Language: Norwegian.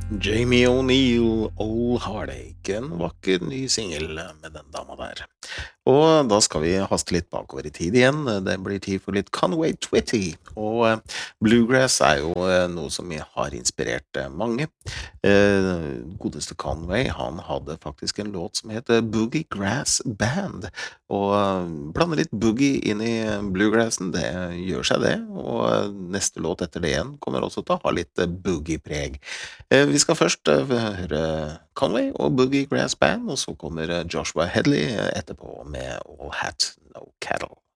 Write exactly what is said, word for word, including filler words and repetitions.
Jamie O'Neill, Old Heartache, en vakker ny singel med den dama der. Og da skal vi haste litt bakover i tid igjen. Det blir tid for litt Conway Twitty. Og eh, bluegrass er jo eh, noe som har inspirert eh, mange. Eh, godeste Conway, han hadde faktisk en låt som heter Boogie Grass Band. Og eh, blande litt boogie inn i bluegrassen, det gjør seg det. Og eh, neste låt etter det igjen kommer også til å ha litt eh, boogie-preg. Eh, Vi skal først eh, høre Conway og Boogie Grass Band, og så kommer eh, Joshua Headley eh, etterpå med All Hat No Cattle.